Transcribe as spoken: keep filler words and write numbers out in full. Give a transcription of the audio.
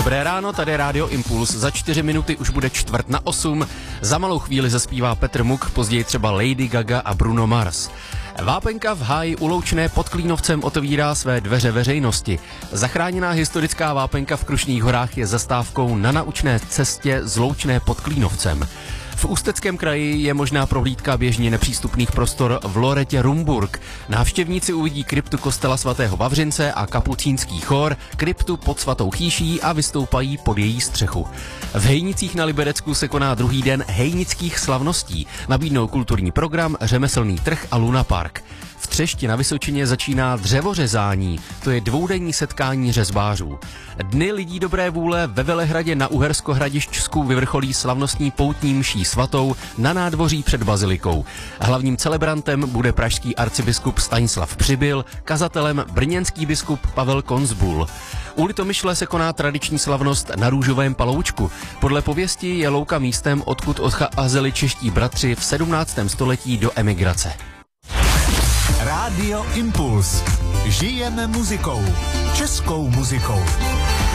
Dobré ráno, tady je Rádio Impuls. Za čtyři minuty už bude čtvrt na osm. Za malou chvíli zaspívá Petr Muk, později třeba Lady Gaga a Bruno Mars. Vápenka v háji u Loučné pod Klínovcem otevírá své dveře veřejnosti. Zachráněná historická vápenka v Krušných horách je zastávkou na naučné cestě z Loučné pod Klínovcem. V Ústeckém kraji je možná prohlídka běžně nepřístupných prostor v Loretě Rumburk. Návštěvníci uvidí kryptu kostela svatého Vavřince a kapucínský chór, kryptu pod svatou chýší a vystoupají pod její střechu. V Hejnicích na Liberecku se koná druhý den hejnických slavností. Nabídnou kulturní program, řemeslný trh a lunapark. V Třešti na Vysočině začíná dřevořezání, to je dvoudenní setkání řezbářů. Dny lidí dobré vůle ve Velehradě na Uhersko-Hradišťsku vyvrcholí slavnostní poutní mší svatou na nádvoří před bazilikou. Hlavním celebrantem bude pražský arcibiskup Stanislav Přibyl, kazatelem brněnský biskup Pavel Konzbul. U Litomyšle se koná tradiční slavnost na Růžovém paloučku. Podle pověsti je louka místem, odkud odcházeli čeští bratři v sedmnáctém století do emigrace. Rádio Impuls. Žijeme muzikou. Českou muzikou.